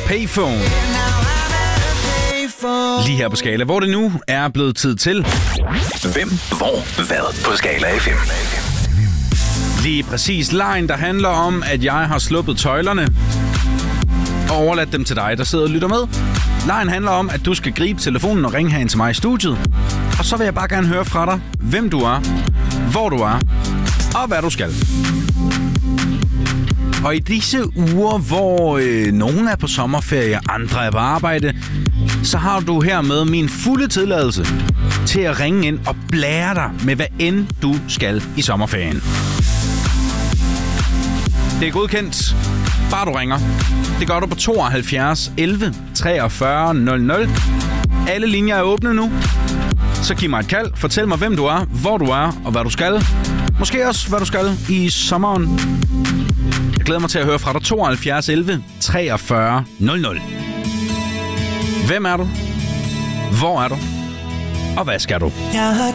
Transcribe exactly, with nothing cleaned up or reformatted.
Payphone. Lige her på Skala, hvor det nu er blevet tid til. Hvem, hvor, hvad på Skala F M. Lige præcis lejen, der handler om, at jeg har sluppet tøjlerne og overladt dem til dig, der sidder og lytter med. Lejen handler om, at du skal gribe telefonen og ringe herind til mig i studiet. Og så vil jeg bare gerne høre fra dig, hvem du er, hvor du er og hvad du skal. Og i disse uger, hvor øh, nogen er på sommerferie, andre er på arbejde, så har du hermed min fulde tilladelse til at ringe ind og blære dig med, hvad end du skal i sommerferien. Det er godkendt. Bare du ringer. Det gør du på tooghalvfjerds elleve treogfyrre nul nul. Alle linjer er åbne nu. Så giv mig et kald. Fortæl mig, hvem du er, hvor du er og hvad du skal. Måske også, hvad du skal i sommeren. Jeg glæder mig til at høre fra dig. tooghalvfjerds elleve treogfyrre nul nul. Hvem er du? Hvor er du? Og hvad skal du? Jeg har